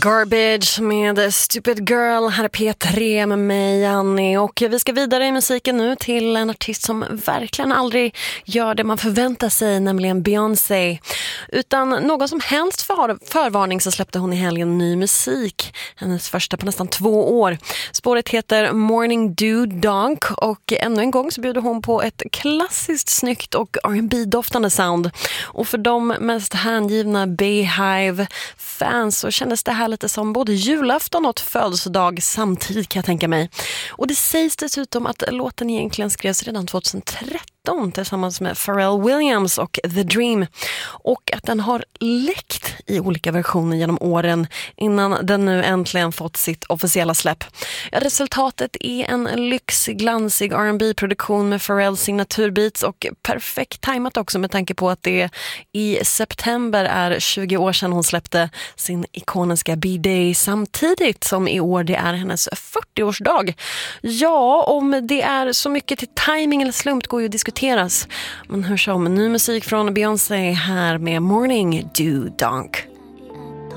Garbage med Stupid Girl. Här är P3 med mig, Annie. Och vi ska vidare i musiken nu till en artist som verkligen aldrig gör det man förväntar sig, nämligen Beyoncé. Utan någon som helst förvarning så släppte hon i helgen ny musik. Hennes första på nästan 2 år. Spåret heter Morning Dew Donk och ännu en gång så bjuder hon på ett klassiskt snyggt och R&B-doftande sound. Och för de mest hängivna Beyhive-fans så kändes det här lite som både julafton och födelsedag samtidigt, kan jag tänka mig. Och det sägs dessutom att låten egentligen skrevs redan 2013 tillsammans med Pharrell Williams och The Dream. Och att den har läckt i olika versioner genom åren innan den nu äntligen fått sitt officiella släpp. Ja, resultatet är en lyxig, glansig R&B-produktion med Pharrells signaturbeats och perfekt tajmat också med tanke på att det i september är 20 år sedan hon släppte sin ikoniska B-Day samtidigt som i år det är hennes 40-årsdag. Ja, om det är så mycket till timing eller slump går ju att diskuteras. Men hur som, ny musik från Beyoncé här med Morning Dew Donk.